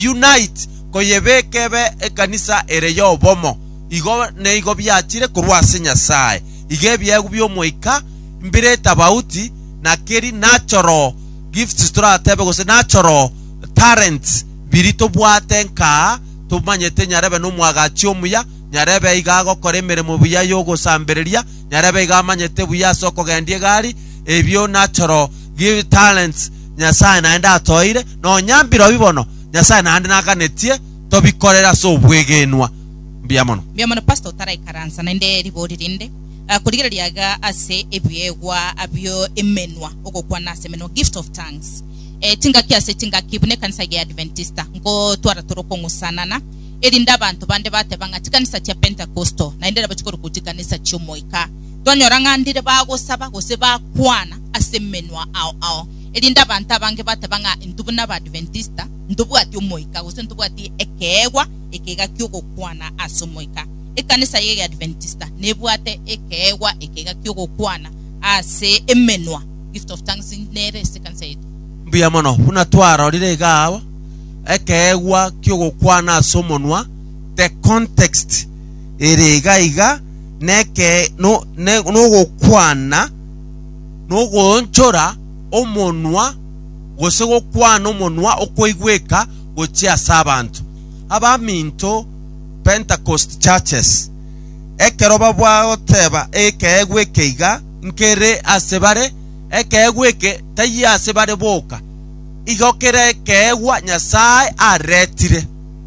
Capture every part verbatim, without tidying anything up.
unite koyebe kebe ekanisa ereyo bomo igo ne igo byachire kurwase Nyasaye ige byagu byomoika mbire tabauti na keri natural gifts tura tebe gose natural talents birito bwate nka tumanyete nyarebe no mwagachyo muya nyarebe igago koremere mu buya yogo sambereria nyarebe igamanyete buya soko gendie gari ebyo natural give talents Nyasaye naenda atoire no nyambiro bibono Nyasaye naende nakanetie tobikorera so bwegenwa mbiamono mbiamono pastor tarai karansa nende ribodi rinde uh, kuligera liaga ase ebyegwa abyo emenwa okokwa nase menwa gift of tongues e tinga kiase tinga kibune kanisa ya Adventista ngo twara toroko ngusanana erinda abantu bande bate bangati kanisa cha Pentecostal na endera bachikoro kuti kanisa cyumoika twanyoranga ndire bago saba gose bakwana ase menwa ao ao erinda abantu abange bate banga intubuna ba Adventista ndubu ati umoika gose ndubu ati ekegwa ekega kyoko kwana asomoika ekanisa ya Adventista nebwate ekegwa ekega kyoko kwana ase emenwa gift of tongues nere sekanisa yetu mbiamono una twara orire gawa ekegwa kyoko kwana asomonwa the context erega iga neke no ne no gokwana no gonchora omonwa gose gokwana omonwa okoigweka gochia sabantu abaminto Pentecost churches ekeroba bwa oteba ekegwe keiga nkere asebare ekegwe ke tayi asebare boka igokere kegwa Nyasaye aretire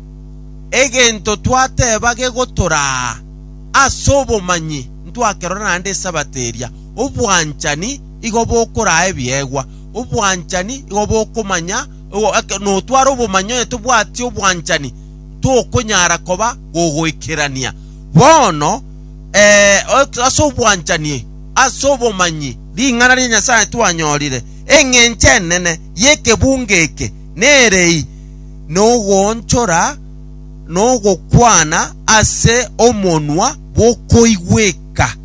egento twateba gegotora asobo manyi ntwakerora nande sabateria obwanchani igobokora ebyegwa obwanchani igobokomanya no twaro obumanyo etubwati obwanchani tokonyara koba gogoikerania bono eh asobwanchani asobomanyi lingana lya Nyasaye twanyorire engenche nene yekebungeke nerei no gonchora no gokwana ase omonwa bokoigweka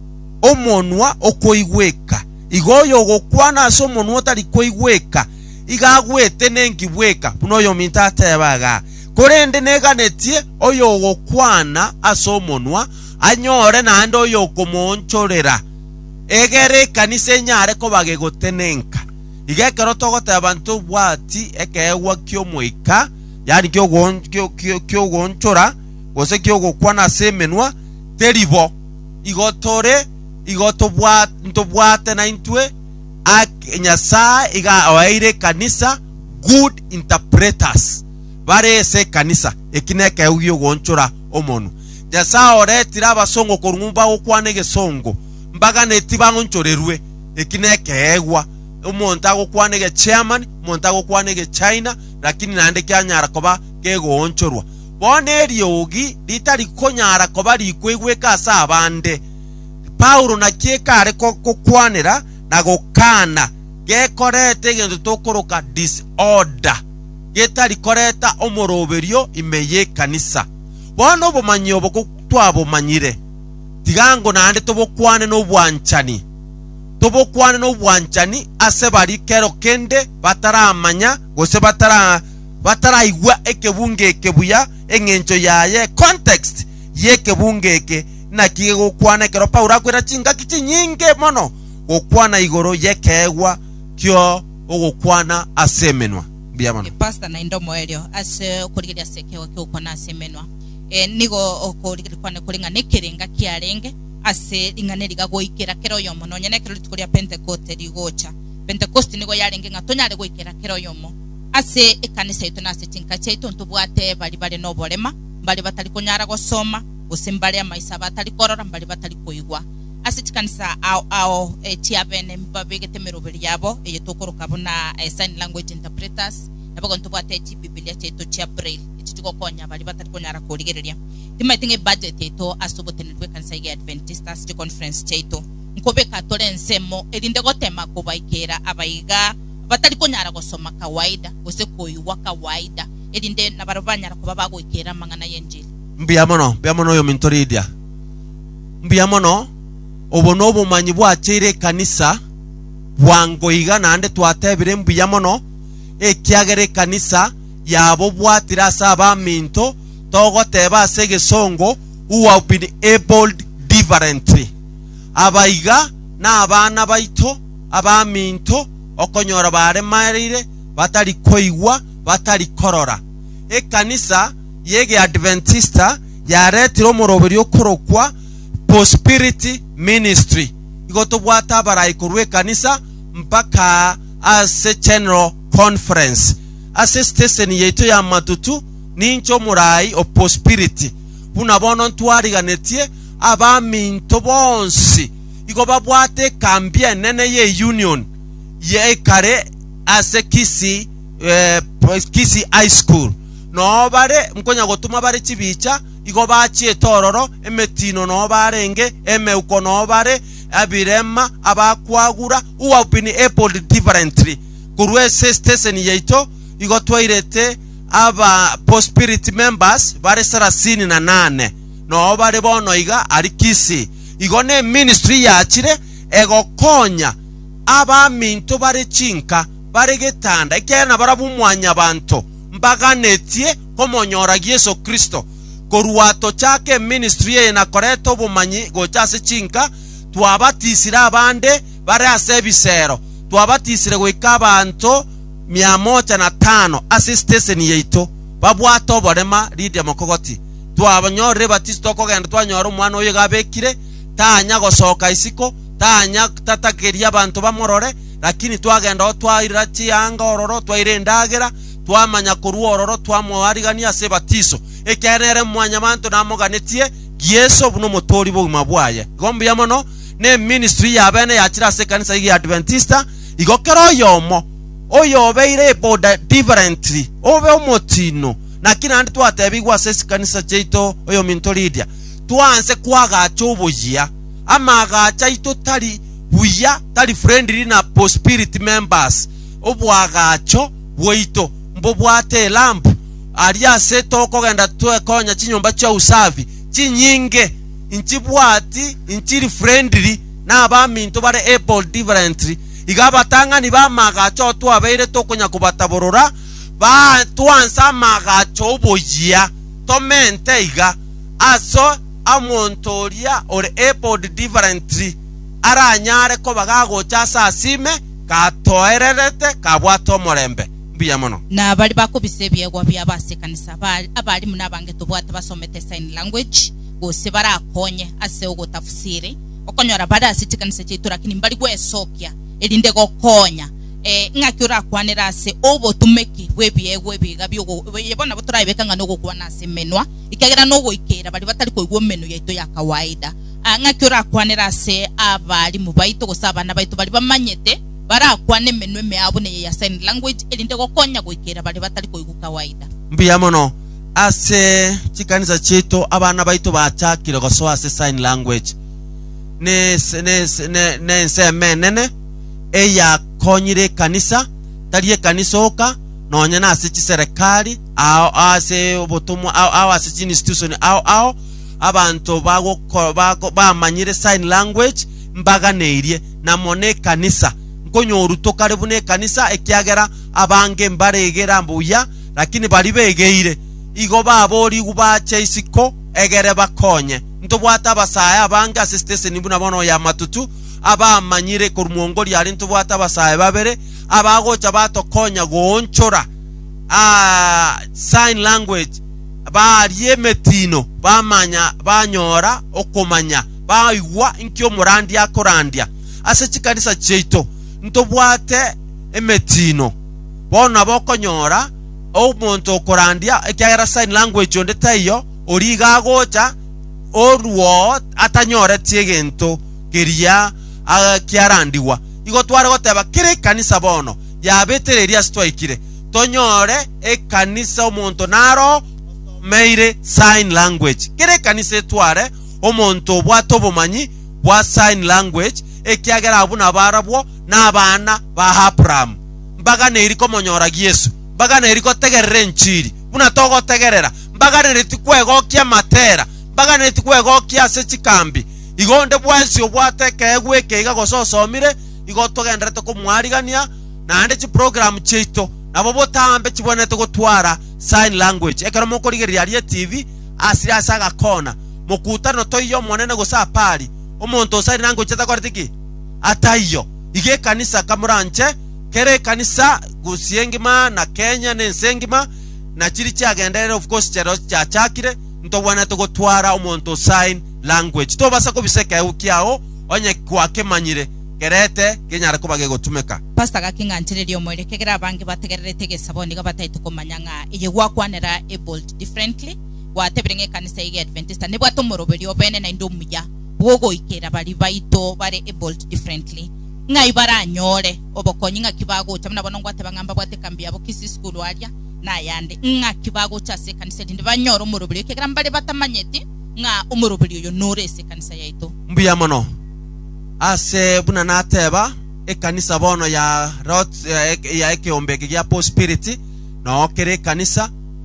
omonwa okoigweka igoyo gokwana ase omonwa tari koigweka igagwete nenkibweka bunoyo mintate baga korende neganetie oyo gokwana ase omonwa anyore nande oyo komonchorera egere kanise nyare ko bagegotenenka igekero togote abantu bwati ekegwa kyomoika yani kyo goncho kyo gonchora gose kyo gokwana semenwa teribo igotore igotobwa ntobwate na intwe ak Nyasaye iga awaire kanisa good interpreters bare se kanisa ekineke uyo gonchora omonu Nyasaye oretira abasongo korumba okwane gesongo mbaga netiba ngonchorerwe ekineke egwa umonta gokwane ge chairman monta gokwane ge China lakini nande kyanyara koba gegonchorwa bone ryogi litari konyara koba likwegweka asa abande Paulo na kiekare kokwanira na gokana gekorete gendo tokoroka disorder getari koreta omoroberio imeye kanisa bono bomanyo bokutwabo manyire tigango nande tobokwane no bwanchani tobokwane no bwanchani ase bari kero kende bataramanya gose batara bataraigwa ekebungeke buya engencho yaye context yekebungeke na kigo kwana kero Paulo akwira chinga kichi nyinge mono gokwana igoro yekegwa kyo ogokwana asemenwa biamono e pastor na indomo elio ase kurigiria sekewa kyo kwana asemenwa e nigo okurigiria kwana kuringa nekerenga kiarenge ase lingane ligagoikera kero yomo no nyene kero litukuria Pentecost ligocha Pentecost nigo yarenge ngatonyare goikera kero yomo ase ekanisa yetu nase tinka cheito ntubwate bali bali no bolema bali batali konyara gosoma usimbali amaisa batali korora bali batali koigwa ase tikanisa ao ao etiabene mbabegete merobeli yabo eyetokoroka bona sign language interpreters nabo ntubwate eti biblia cheito cha braille etitiko konya bali batali konyara koligereria timaitinge budget eto asubotenedwe kanisa ya Adventista City Conference cheito nkobe katole nsemo elinde gotema kubaikera abaiga batali konyara gosoma kawaida gose koiwa kawaida elinde nabarabanyara kuba bagoikera mangana yenjili mbiamono mbiamono yo mintoridia mbiamono obono obumanyi bwachire kanisa bwangoiga nande twatebire mbiamono ekiagere kanisa yabo bwatira ase abaminto togoteba ase egesongo who have been able differently. Abaiga na abana baito abaminto okonyora bare marire batari koigwa batari korora. Ekanisa yege Adventista yaretiro omoroberi okorokwa prosperity ministry. Igoto bwata barai kurwe kanisa mpaka ase general conference. Ase station yeto ya matutu nincho murai o prosperity. Buna bono ntwariganetie abaminto bonsi. Igo babwate kambia nene ye union ye kare ase Kisi eh, Kisi high school. No bare mkonya gotuma bare chibicha igo bachi tororo emetino no barenge eme uko no bare abirema abakwagura who have been able differently. Kurwe station yeto igo twairete aba prosperity members bare sarasini na nane no bare bono iga ari Kisi igo ne ministry yachire ego konya aba minto bare chinka bare getanda ikena barabu mwanya banto mbaga netie komonyora Yesu Kristo koruato chake ministry ye na koreto bumanyi gochase chinka twabatisira abande bare ase bisero twabatisire goika banto mia moja na tano assistance yeito babwato borema lidia mokogoti twabanyore batisto kogenda twanyora umwana oyo gabekire tanya gosoka isiko tanya tatakeria abantu bamorore lakini twagenda twaira chianga ororo twairendagera twamanya kuruororo twamwarigania se batiso ekenere mwanya bantu namoganetie Yesu buno motori bo mabwaye gombe yamono ne ministry yabene yakira se kanisa ya Adventista igokero yomo oyo beire boda differently obe omotino na kina ndi twatebigwa se kanisa cheito oyo mintolidia twanse kwaga choboyia amaga chaito tali buya tali friendly na prosperity members obwagacho bweito mbobwate lamp aria se toko genda twekonya chinyomba cha usafi chinyinge inchibwati inchiri friendly na abaminto bare able differently igabatanga ni bamagacho twabeire tokonya kubataborora ba twansa magacho boyia tomente iga aso amontoria or able differently aranyare ko bagago chasa asime katoererete kabwato morembe biyamono na bali bakobise byegwa byabase kanisa bali abali munabange tobwata basomete sign language gose barakonye ase ogotafsiri okonyora bada asiti kanisa chetu lakini mbali gwesokya elinde gokonya eh ngakura kwanira ase obo tumeki webyegwe biga byogo yebona boturayibeka ngano gokwana ase menwa ikagera no goikera bali batali koigwo menu yaito ya kawaida ngakura kwanira ase abali mubaito gosaba na baito bali bamanyete barakwane menwe meabune ya sign language elinde gokonya goikera bali batali koigwo kawaida mbiyamono ase chikanisa cheto abana baito bachakire goso ase sign language ne ne ne ne semenene eya konyire kanisa taliye kanisoka nonya na ase chiserikali ao ase obotumwa ao ase institution ao ao abantu bago bago bamanyire sign language mbaga neirie na mone kanisa nkonyo rutoka rebune kanisa ekyagera abange mbaregera mbuya lakini bali begeire igo babori gubache isiko egere bakonye ntobwata basaya abange assistance nibuna bono ya matutu aba manyire kurumongori ari ntobwata basaya babere abagocha batokonya gonchora ah sign language bariye metino bamanya banyora okomanya baigwa inkyo murandi akorandia ase chikanisa cheito ntobwate emetino bona bokonyora omuntu okorandia ekyagera sign language onde tayo origa gocha oruo atanyore tiegento keria akiarandiwa igo tware goteba kire kanisa bono yabetereria stwaikire tonyore e kanisa omuntu naro meire sign language kire kanisa tware omuntu bwato bomanyi bwa sign language ekyagera abuna barabwo n'abana ba Abraham mbaga neriko monyora Yesu mbaga neriko tegerere nchiri buna togo tegerera mbaga neriti kwegokia matera mbaga neriti kwegokia se chikambi igonde bwansi obwateke gweke iga gososomire igo togendera to kumwarigania na ande chi program cheito nabo botambe chibonete gotwara sign language ekero mokorigeria ria T V asiri asaga kona mokutano toyo monene gosa pali omonto sign language atakoretiki ataiyo ige kanisa kamuranche kere kanisa gusiengima na Kenya nensengima na chiri chagendere of course chero cha chakire ntobwana to gotwara omonto sign language to basa ko biseka ukiao onye kwake manyire kerete kenyara kubage gotumeka pastor gakingantirerio mwere kegera bangi bategererete gesaboni gabataito komanyanga ije gwakwanera able differently watebirenge kanisa ige Adventista ne bwatomoroberio bene na ndomuya bwogo ikera bali baito bare able differently ngai baranyore obokonyinga kibago chamna bono ngwate bangamba bwate kambia bokisi school aria na yande nga kibago cha se kanisa ndi banyoro omoroberio kegera mbale batamanyeti nga omoroberio yo nore se kanisa yaito mbuya mono ase buna nateba ekanisa bono ya rot ya ekeombeke ya prosperity no kere kanisa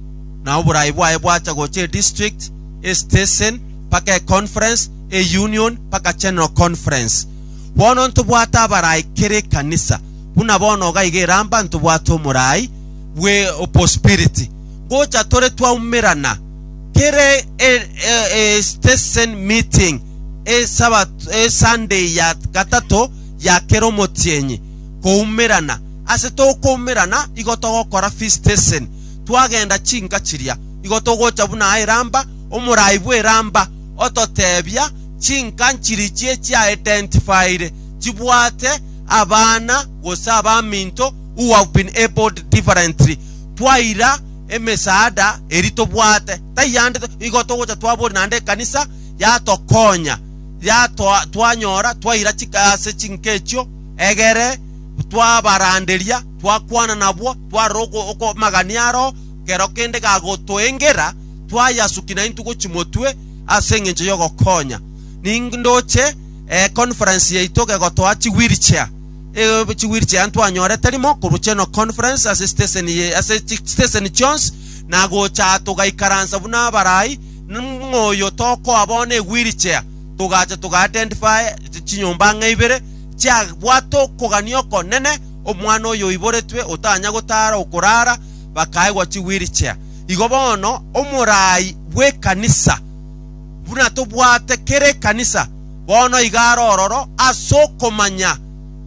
na oburai bwae bwacha goche district e station paka conference e union paka general conference bono ntubwata barai kere kanisa buna bono gaige ramba ntubwato murai we prosperity gocha tore twa umirana kere e, e, e station meeting e sabat e Sunday ya gatato ya kero motienyi ko umirana ase to ko umirana igoto gokora feast station twagenda chinga chiria igoto gocha buna airamba omurai bwe ramba ototebya chinka nchirichie cha identified chibwate abana gosaba minto who have been able differently twaira emesaada erito bwate tayande igoto gocha twabori nande kanisa ya tokonya ya twa twanyora twaira chikase chinkecho egere twabaranderia twakwana nabwo twarogo oko maganiaro kero kende gagotoengera twayasukina intugo chimotwe asengenje yogokonya nindoche eh, conference yeitoke gotwachi wheelchair e chi wheelchair twanyore terimo kurucheno conference as station ye as station Jones na gocha tugaikaransa buna barai ngoyo toko abone wheelchair tugacha tuga identify chinyomba ngaibere cha bwato koganio konene omwana oyo iboretwe otanya gotara okurara bakaigwa chi wheelchair igobono omurai bwe kanisa buna to bwate kere kanisa bono igarororo asokomanya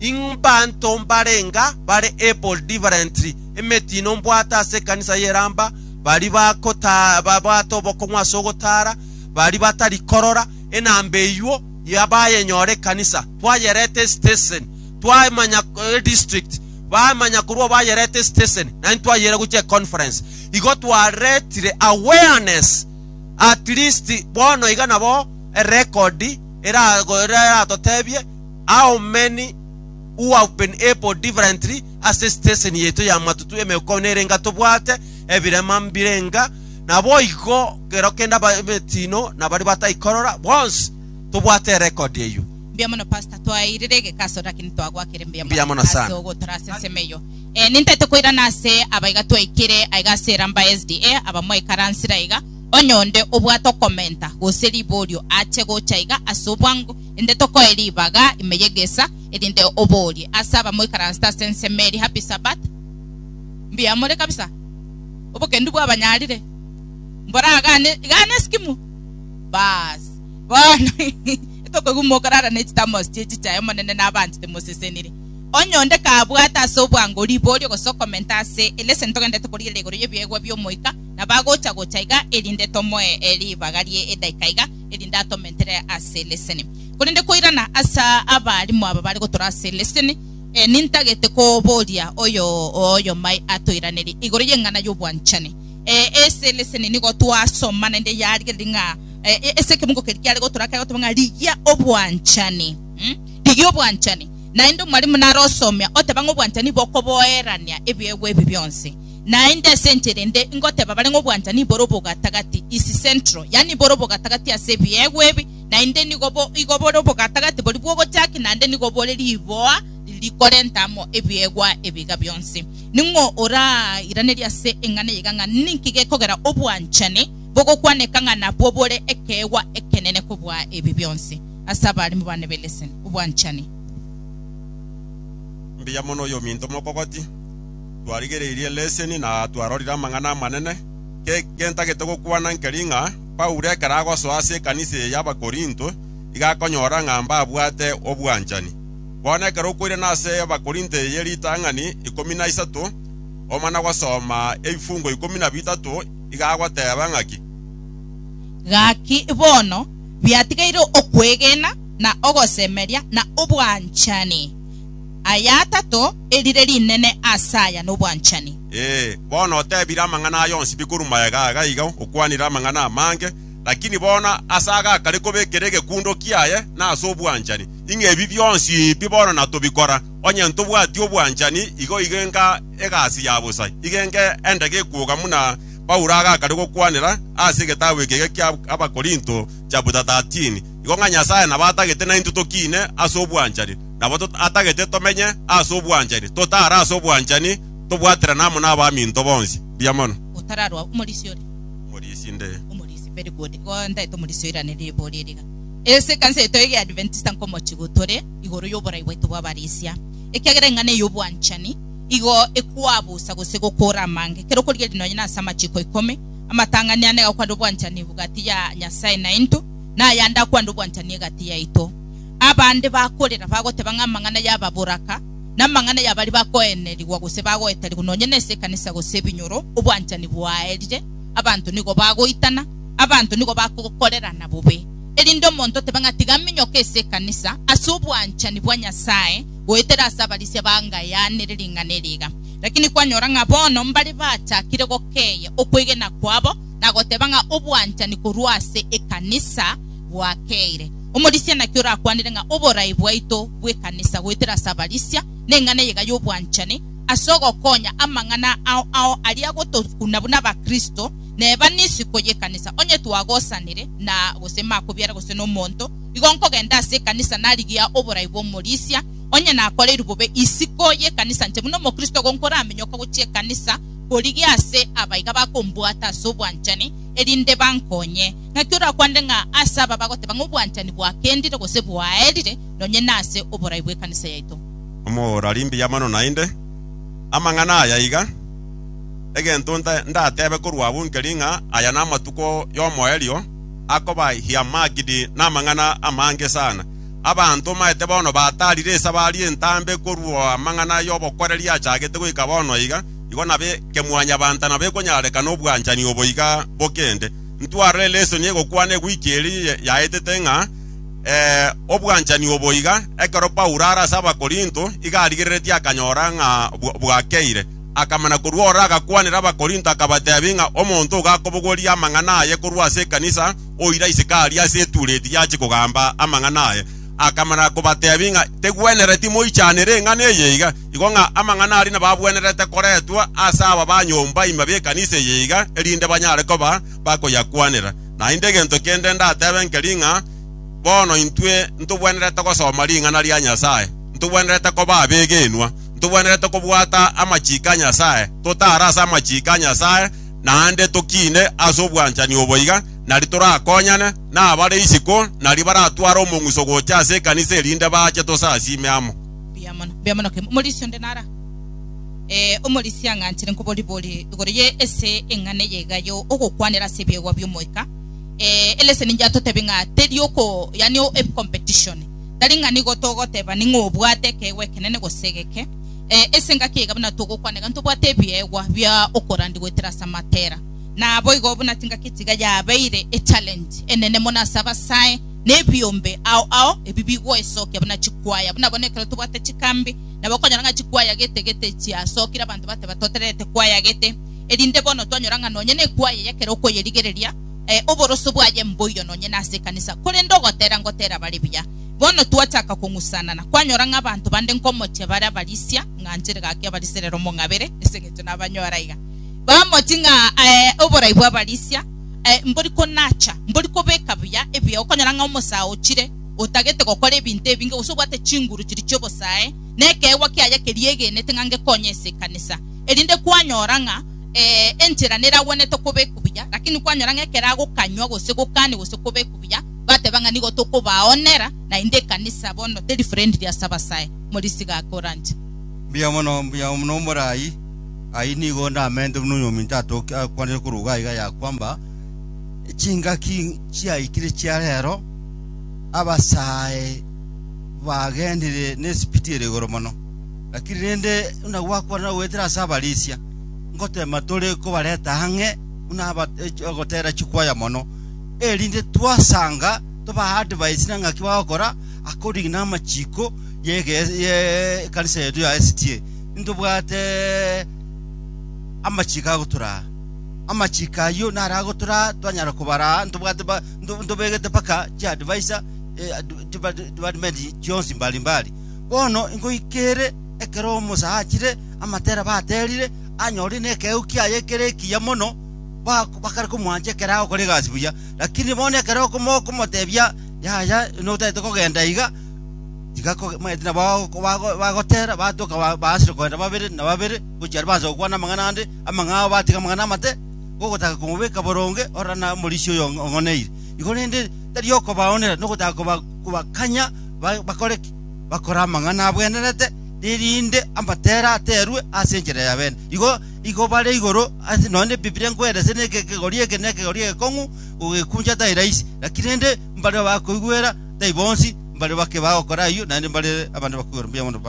imbanto mbarenga bare able differently emetino mbwata se kanisa yeramba bali bakota babato bokomwa sogotara bali batari korora enambe yuo yabaye nyore kanisa twayerete station twamanya uh, district bamanya kurwa bayerete station na twayere guche conference igotwa retire awareness at least bono igana bo a record era era totebye how many who have been able differently as a station yeto ya matutu emekonerenga tobwate ebirema mbirenga nabo iko kero kenda betino na bari batai korora once tobwate record yeyo biamono pastor twairege kaso rakini twagwa kirembia biamono sana so gotrase semeyo eh nintete koira nase abaiga twaikire aiga seramba S D A abamwe karansira iga onyonde obwato komenta goseri borio ache gochaiga asobwango ende toko elibaga imeyegesa edinde obori asaba moy karansta sensemeri happy sabat biamore kabisa oboke ndubu abanyalire mbora gane gane skimu bas bana etoko gumokarara netamos chechi chayo monene nabantu temosesenire onyonde kabwata sobwango liborio gosokomenta se elesen togende tokorire goro yebyegwa byomoika nabagocha gochaiga elinde tomoe eli bagarie edaikaiga elinda tomentere ase leseni kunende koirana asa abali mu abali gotora ase leseni e nintagete ko bodia oyo oyo mai atoiraneri igoro yengana yobwanchane e ese leseni nigo twasoma nende yari linga e ese kemungo kerikale gotora kayo tonga ligia obwanchane hm ligia obwanchane na indo mwalimu narosomya otebango bwanchani boko boerania ebyegwe ebibyonse na inde senterende ngote babale ngo bwanchani borobo gatagati isi central yani borobo gatagati asebyegwe ebi na inde nigobo igoborobo gatagati boli bwogo chaki na inde nigobole liboa likorentamo ebyegwa ebiga byonse ningo ora iraneri ase engane yiganga ninkige kogera obwanchani boko kwanekanga na bobole ekewa ekenene kubwa ebibyonse asabali mubane belesen obwanchani mbiya mono yo minto mokokoti twarigereirie leseni na twarorira mang'ana manene ke kentagete gukwana nkeringa Paulo ekaragoso ase kanisa y'Abakorinto igakonyora ng'amba abwate obwanchani bonekera okwire nase Abakorinto yeritang'ani ikumi na isatu omana gwasoma ebifungo ikumi na bitatu igagwateba ng'aki gaki bono biatigaire okwegena na ogosemeria na obwanchani aya atatu erire rinene asaya n'obwanchani eh bono otebira amang'ana yonsi bikurumayaga gaiga okwanira amang'ana amange lakini bona asaga kare kobekere gekundo kiaye na aso obwanchani ing'ebi byonsi bibono na tobikora onye ntobwati obwanchani igo igenga egasi yabusa igenge endege kuga muna Paulo agakare gokwanira ase getawe kege kya Abakorinto chapter thirteen igo ng'anya Nyasaye nabatagete na into tokine aso obwanchani nabo atagete tomenye aso obwanchani totara aso obwanchani tobwatira namo n'abaminto bonsi biamono utararwa umulisi ori umulisi nde umulisi very good go ndaito umulisi ira neri boririga ese kanse toyege Adventista nkomo chigutore igoro yobora ibwetu bwabarisia ekagere ngane yobwanchani igo ekwabusa gusego kora mange kero kurige dino nyina sama chiko ikome amatangani ane gakwando bwanchani bugati ya Nyasaye na into na yanda kwando bwanchani gati ya ito abande bakorera bagote bangamangana yababuraka namangana yabali bakoeneriwa guse bagoeteri kunonyene se kanisa guse binyoro obwanchani bwaerije abantu nigo bagoitana abantu nigo bakokorera na bube elindo monto tebangatiga minyoke se kanisa asubwanchani bwa Nyasaye goetera asabalise banga yaniriringaneriga lakini kwanyora ngabono mbali bacha kirego keye okwegena kwabo nagotebanga obwanchani kurwase ekanisa bwakeire umulisia na kyora akwanire nga oborai bwaito bwe kanisa goetera asabalisia nengane yega yobwanchani asogo konya amang'ana ao ao aliagoto kunabuna ba Kristo neba nisiko ye kanisa onye tuwagosanire na gusema kubyara guse no monto igonko genda se kanisa naligia oborai bwo mulisia onye na akorera bube isiko ye kanisa nte muno mo Kristo gonkora amenyoka gutie kanisa koligia se abaiga bakombwata sobwanchani elinde bankonye nakyora kwande nga asaba bagote bangobwanchani bwakendire gose bwaerire nonye nase oborai bwe kanisa yaito omo ralimbi yamano nainde amang'ana yaiga egento ndatebe kurwa bunkeringa aya na matuko yomoelio akoba hiamagidi na mang'ana amange sana abantu maete bono batarire sabali entambe kurwa amang'ana yobokoreria achagete goika bono iga igo nabe kemwanya banta nabe konyareka no bwanchani oboiga bokende ntware leso nyego kwane gwikeri yaetete ng'a eh obwanchani oboiga ekero Paulo arasaba Korinto igarigeretia akanyora ng'a bwakeire akamana kurwora agakwanira Abakorinto akabatebinga omonto gakobogoria amang'ana ye kurwase kanisa oira isikari ase tureti yachi kugamba amang'ana ye akamana kubatebinga tegwenereti moichanire ng'ane yeiga igonga amang'ana ari na babwenerete koretwa asaba banyomba imabe kanisa yeiga erinde banyare koba bakoyakwanira na indegento kende ndatebe nkeringa bono intwe ntubwenerete gosoma ring'ana ria Nyasaye ntubwenerete koba abegenwa ntubwenerete kubwata amachika Nyasaye totarasa amachika Nyasaye naande tokine asobwanchani oboiga nari turakonyane na abare isiko nari baratwara omung'uso gocha ase kanisa erinde bache tosasime amo biamono biamono ke mulisi onde nara eh umulisi angantire nkoboli boli igoriye ese engane yegayo ogokwanira sebyegwa byomoika eh elese ninja totebinga terioko yani o competition dalinga nigo togoteba ningobwate kewe kenene gosegeke eh esenga kiga buna togokwanega ntobwate byegwa bya okorandi gwetera samatera na abo igo buna tinga kitiga ya beire a talent enene mona saba sai nebyombe ao ao ebibigwo esoke buna chikwaya buna bonekera tobwate chikambi na bakonyaranga chikwaya gete gete tia sokira bantu bate batoterete kwaya gete elinde bono twanyoranga nonye ne kwaya yakero ko yerigereria eh oboroso bwaje mboyo nonye nase kanisa kore ndogotera ngotera bali bya bono tuwataka kungusana na kwanyoranga abantu bande nkomoche bara balisia nganjire gake baliserero mo ngabere esengeto nabanyoraiga bamotinga eh oborai bwa balisia eh mbori ko nacha mbori ko beka bya ebya okonyaranga omusao chire utagete gukora ebintu ebinge usobwate chinguru chiri chobo sae neke wakiaya keriege netengange konyese kanisa elinde kwanyoranga eh enteranera wone to kubekubya lakini kwanyoranga kerago kanywa gose gukani gose kubekubya bate banga nigo to kubaonera na inde kanisa bono teri friend ya sabasae muri siga koranje bia mono bia mono morai aini gonda mende mnunyo mintato kwane kuruga iga ya kwamba chinga ki chia ikire chia rero abasae bagendire nesipitire goromono lakini nende una wakwa na wetera sabalisia ngote matole ko bareta hange una gotera chikwaya mono elinde twasanga toba advice nanga kibakora according na machiko yege ye kanisa yetu ya S T A ndobwate amachika gutura amachika yo naragutura twanyara kubara ndobwate ndobegete paka cha advisor department Jones mbali mbali bono ingo ikere ekero musahachire amatera baterire anyori nekeukia yekere kiya mono bakara kumwanje kerao kore gasibuya lakini bone kerao kumo kumotebya ya ya no taito kogenda iga tikako maidina ba bagotera batoka basire kwenda babere na babere kuchara bazo kwana mangana ande amanga batika mangana mate gogotaka kumubeka boronge orana mulisho yo ngoneire igonende tarioko baonera no gotaka kubakanya bakore bakora mangana abwenerete dirinde amatera aterwe asenjera ya bene igo igo bare igoro ati none biblia ngwere sene ke gorie ke ne ke gorie kongu ugekunja ta iraisi lakini ende mbare bako igwera dai bonsi mbare bake ba okora iyo nande mbare abantu bakugora mbya mono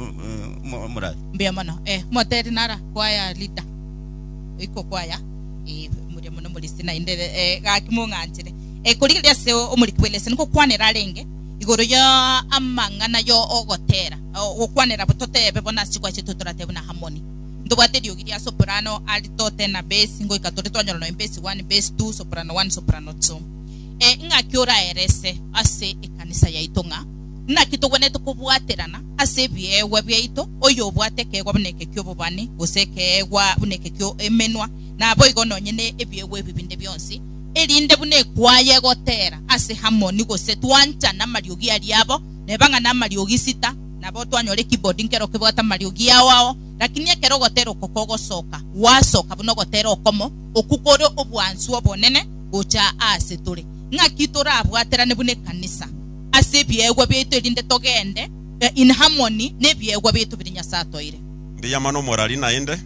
murali mbya mono eh moteri nara kwaya leader iko kwaya eh muri mono muri sina inde eh gakimunganjire eh kurigiria se omurikwelese niko kwanera renge igoro ya amangana yo ogotera okwanera butotebe bona sikwa chituturate buna harmony ndobate diogiria soprano altote na bass ngo ikatore twanyoro no bass one bass two soprano one soprano two e ngakiora erese ase ekanisa ya itonga na kitogone tukubwaterana ase biewe bieito oyo bwateke gwa buneke kyo bobani oseke gwa buneke kyo emenwa na bo igono nyene ebiewe bibinde byonsi elinde bune kwaye gotera ase harmony gose twancha na mariogi aliabo nebanga na mariogi sita nabo twanyore keyboard nkero kebwata mariogi yao lakini ekero gotero kokogo soka wasoka buno gotero okomo okukoro obwansu obonene ocha ase tore ngakitora abwatera ne bune kanisa ase biegwa byeto elinde togende in harmony ne biegwa byeto birinya satoire mbiya mano morali na inde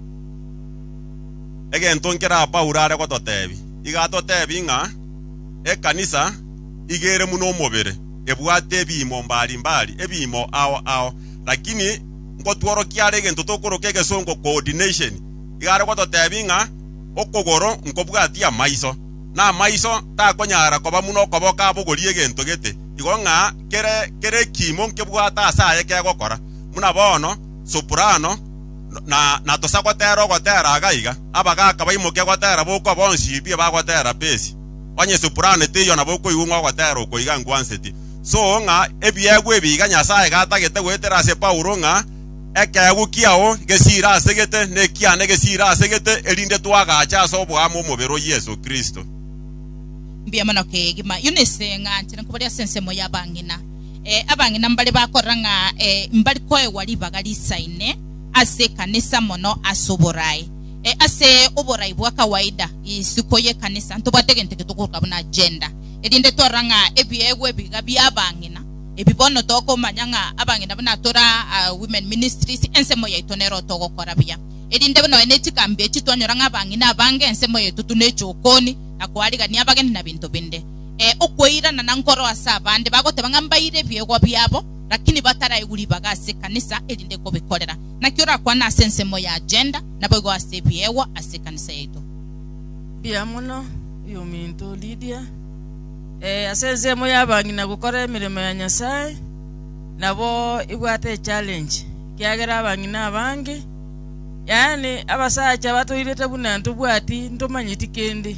ege ntonkera paurare gototebi igato tebi nga ekanisa igere muno mobere ebwate ebimo mbali mbali ebimo ao ao lakini ngo tworo kiare gento tokoro kege songo coordination igare goto tebi nga okogoro nkobwatia maiso na maiso ta konyara koba muno koboka bogorie gento gete igonga kere kere kimo nkebwata asaye ke gokora muna bono soprano na na tosakotera gotera gaiga abaga kabaimoke gotera boko bonsi bie bagotera pesi onye soprano tiyo na boko iungo gotera uko iga ngwanseti so nga ebiegwe biga nyasaye gatagete gwetera se Paulo nga ekegu kiao gesira asegete ne kiane gesira asegete elinde twagacha so bwamo mubero Yesu Kristo mbia mana kegima yunese nga ntine kubalia sense moya bangina eh abangina mbali bakoranga eh mbali koe wali bagali saine ase kanisa mono asoborai e ase oborai bwa kawaida isikoye kanisa ntobatege tukuruka buna agenda edinde toranga ebiegwe bigabi abangina ebibono toko manyanga abangina buna tora uh, women ministries ensemo ya itonero toko korabia edinde bano enetika mbe titwanyoranga abangina abange ensemo yetu tunechokoni na kwaliga ni abageni na bintu binde e okweira na nankoro asabande bagote bangambaire biegwa byabo lakini batara iguli bagase kanisa elinde ko bikolera nakiora kwa na sense mo ya agenda nabo asebiewa ase kanisa yetu bia muno yo minto Lydia eh asense mo ya bangina gukora emirimo ya Nyasaye nabo igwate challenge kiagera bangina abange yani abasacha batoirete bunantu bwati ntomanyiti kende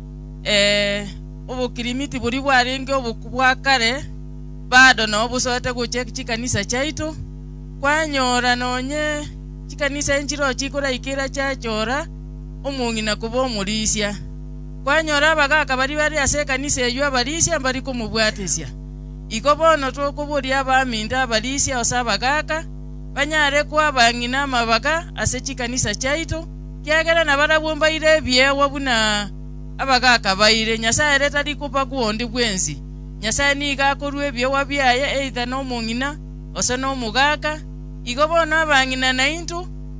eh obukirimiti buri bwarenge obukubwakare bado no busote guche chikanisa chaito kwanyora nonye chikanisa enjiro chikora ikira chachora omungina kubo omulisia kwanyora bagaka bari bari ase kanisa eyo abalisia bari kumubwatesia ikobono twokuburi abaminda abalisia osabagaka banyare kwa bangina mabaka ase chikanisa chaito kiagera na barabumba ire byewa buna abagaka baire Nyasaye leta likupa kuondi bwensi Nyasaye ni gakorwe byewa byaye either no mungina osa no mugaka igobona abangina na intu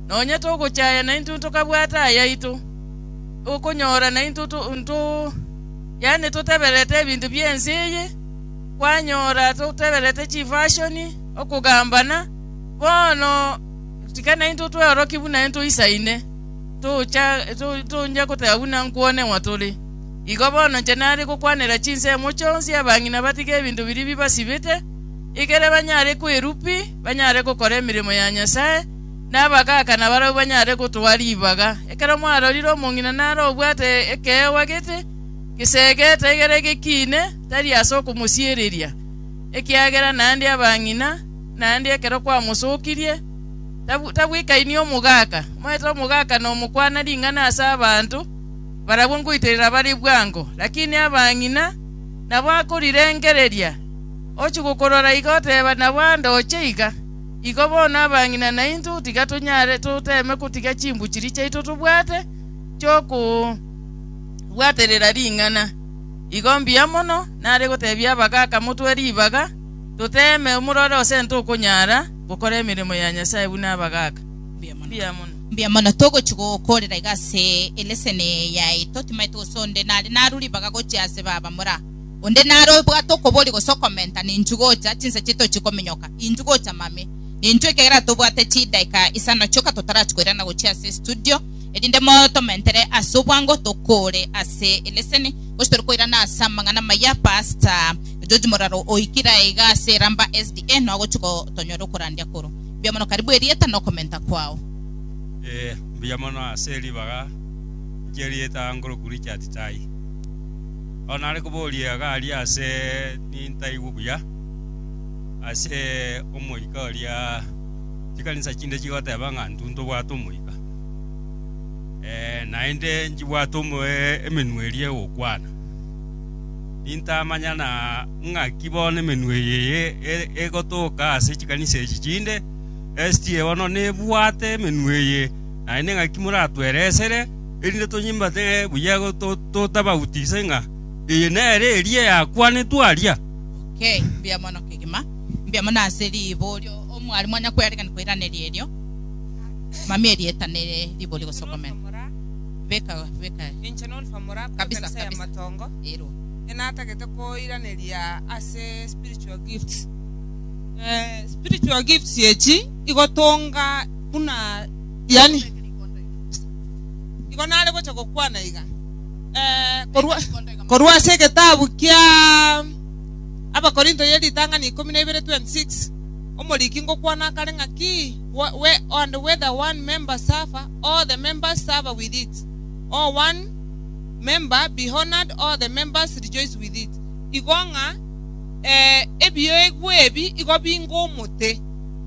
nonye tuguchaya na intu tukabwata yaitu ukunyora na intu ntu yani tutebelete ebintu byensiye kwanyora tutebelete chifashoni okugambana bono tikana intu twero buna intu isaine tucha tunja kutabuna nkuone watuli igo bono chenari kukwanira chinse muchonsi abangina batige ebintu biri bibasibite ikere banyare kwirupi banyare gukora emirimo ya Nyasaye nabagaka nabaro banyare kutwaribaga ekere mwaro riro mungina naro bwate ekewa gete kisegete igere gikine tari asoko musiereria ekiagera nandi abangina nandi ekero kwa musokirie tabu tabwikaini omugaka mweto omugaka no mukwana lingana asa abantu barabwo ngwiterera bari bwango lakini abangina nabakurirengereria ochigukorora igoteba nabwanda ocheiga igo bona abangina na intu tigatunyare tuteme kutiga chimbu chiri chaitu tubwate choku bwaterera lingana igo mbia mono nare gotebia abagaka mutweri baga tuteme umuroro sento kunyara bukore emirimo ya Nyasaye buna abagaka mbia mono mbia mono mbia mono togo chugokorera igase elesene ya ito timaito sonde nari naruri baga gochase baba mura onde naro bwato kobori go sokomenta ni njugocha chinse chito chikomenyoka injugocha mame ni njwe kera to bwate chidaika isana choka totara chikwera na gochase studio edinde moto mentere asubwango tokore ase elesene ostor koira na samangana maya pasta George Moraro oikira igase ramba S D N no gochuko tonyoro kurandia koro bia mono karibu erieta no komenta kwao eh bia mono aseli baga jerieta angoro kuri chat tai onare kubolia gali ase nintai gubuya ase omoikaria tikanisa chinde chigota banga ntunto bwato moika eh naende njibwato mwe emenwerie okwana inta manyana nga kibone menweye egotoka ase chikanisa chichinde estie wono ne bwate menweye naende nga kimura tweresere erinde tonyimba te buyago to to tabautise nga eye nere erie yakwane twaria okay bia mono kigima bia mono aseli borio omwali mwanya kwereka ni kwiraneri eryo mami erieta ne liboli go sokomenta beka beka Inchanol famora kabisa kabisa ya matongo ero enata ketoko iraneria ase spiritual gifts eh spiritual gifts yechi igotonga una yani igonale gocha kokwana iga eh korwa korwa se kitabu kya aba Korinto yeli tanga ni kumi na ibiri twenty-six omoliki ngokwana kalenga ki we on whether one member suffer all the members suffer with it or one member be honored all the members rejoice with it igonga eh ebiyo egwebi igobingo omote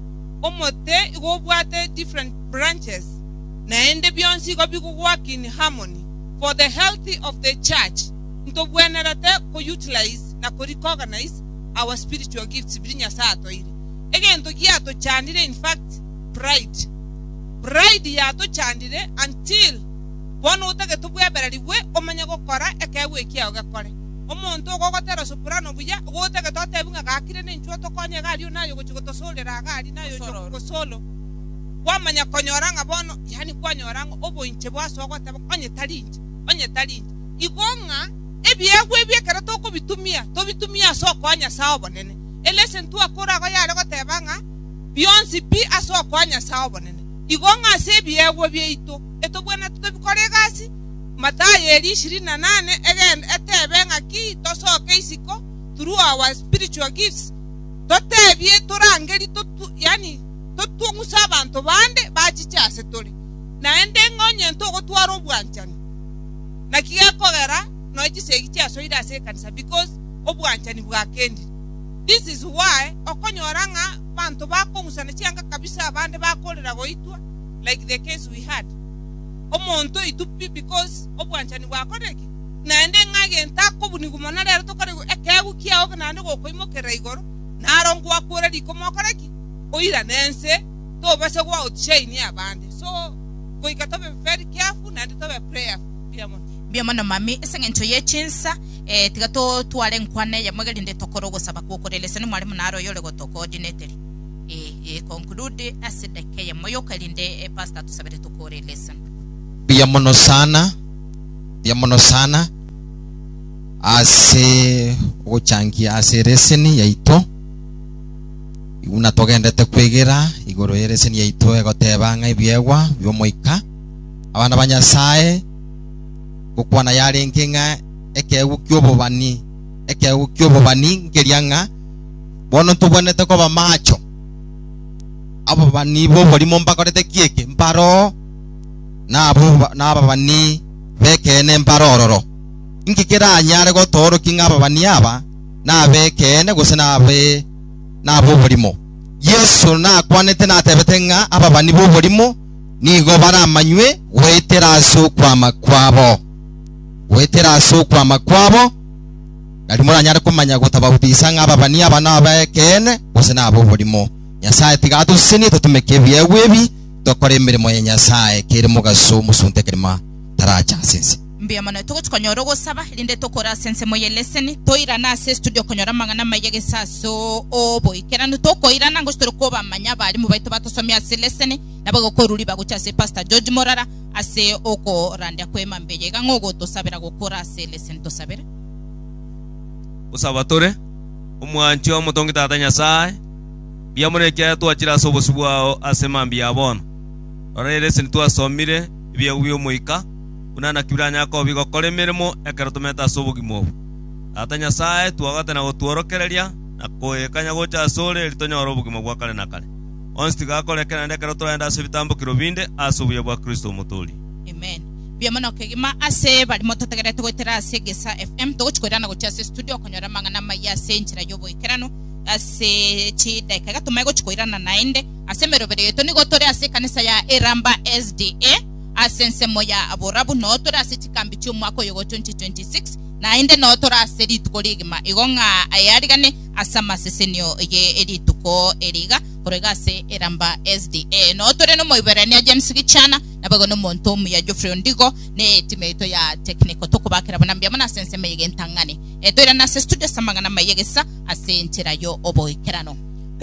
omote igobwate different branches na ende bionsi igobigo work in harmony for the health of the church nto bwenerate ko utilize na ko recognize our spiritual gifts binya sato ile egento giato chandire in fact pride pride yato chandire until bono utage tubwebereriwe omanya gukora ekewe kiao gakore omuntu ogotera soprano buya utage totebunga gakire n'inchuo tokonye gari nayo guchigotosolera gari nayo gosolo wamanya konyoranga bono yani kwanyoranga obo inche bwaso ogoteba onye talinje onye talinje igonga ebiegwe ebiekera toko bitumia to bitumia so kwanya sawo bonene elesen tu akora go yare gotebanga bionsi bi aso kwanya sawo bonene igonga se biegwe bieito eto bwana tutobikore gasi Mathayo ishirini na nane again etebenga ki tosoke isiko through our spiritual gifts totebie torangeri totu yani totungusa abantu bande bachichase toli na ende ngonye nto gotwara obwanchani na kigekogera no ichisegi chaso ira se kanisa because obwanchani bwakendi. This is why okonyoranga bantu bakongusana chianga kabisa abande bakolera goitwa like the case we had omonto itupi because obwanchani bwakoreki na ende ngage ntako bunigumana rero tokore ekebu kiao na ndo gokoimokera igoro narongo akora likomokoreki oira nense to base go outshine abande so goikatobe very careful na tobe prayerful biamon biamon mami esengento yechinsa eh tigato twale nkwane ya mwegelinde tokoro gosaba kukorelese no mwalimu naro yole goto coordinator e e conclude asideke ya moyo kalinde e pastor tusabire tukore lesson. Pia mono sana pia mono sana ase uchangia ase reseni yaito una togendete kwegera igoro yereseni yaito egoteba ngai biegwa byomoika abana banyasaye gukwana yari nkinga ekegu kyobobani ekegu kyobobani ngerianga bono tubonete ko bamacho abo bani bo bolimo mbakorete kieke mparo nabo naba bani bekene mparororo ingikira anyare go toro kinga aba bani aba na bekene gose na be nabo bolimo Yesu na kwanete na tebetenga aba bani bo bolimo nigo baramanywe wetera so kwa makwabo wetera so kwa makwabo kali mura nyare kumanya gutabautisha ngaba bani aba na bekene gose na abo bolimo Nyasaye tigatu sini tutumekebye webi tokore mirimo ya Nyasaye kire mugaso musunte kirima taracha sense mbia mana tuko tukonyoro gosaba linde tokora sense moye lesson toira na se studio konyora mangana mayege saso obo ikera nutoko irana ngo storo ba manya bali mu baito batosomya se lesson nabago koruri bagucha se pastor George Morara ase oko randa kwema mbeye gangogo tosabira gukora se lesson tosabira usabatore umwanchi wa mutongi tata Nyasaye biamureke twachira sobosubwao asemambia abono orere sin twasomire bya ubyo muika unana kibiranya ko bigo kore mirimo ekaratometa sobugimo tata Nyasaye twagate na gutworokereria na koekanya gocha sore litonyoro bugimo bwa kale na kale onstiga kore kana ndekero twenda sebitambo kirobinde asubuye bwa Kristo mutoli amen biamana kegima ase bali mototegere tugotera ase Gesa F M tugochkorana gocha se studio konyora mangana maya senchira yobo ikerano ase chida ikaga tumego chikoirana naende ase merobere yeto ni gotore ase kanisa ya Eramba S D A asense moya aborabu no tore ase chikambi cyo mwako yogo twenty twenty-six naende no tore ase litukoligima igonga ayarigane asama sesenio ye elituko eriga korega ase Eramba S D A no tore no moiberania ya James Gichana nabago no montomu ya Geoffrey Ndigo ne timeto ya technical tokubakira banambia mana sense meyege ntangane eto ira na studio samangana mayegesa ase ntira yo obo ikerano